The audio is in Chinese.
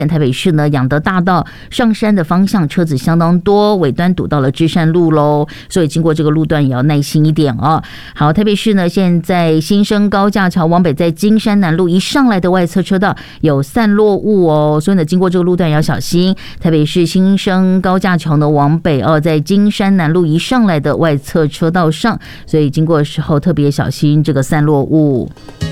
台北市呢，仰德大道上山的方向车子相当多，尾端堵到了芝山路喽，所以经过这个路段也要耐心一点哦。好，台北市呢现在新生高架桥往北，在金山南路一上来的外侧车道有散落物哦，所以呢经过这个路段也要小心。台北市新生高架桥呢往北哦，在金山南路一上来的外侧车道上，所以经过的时候特别小心这个散落物。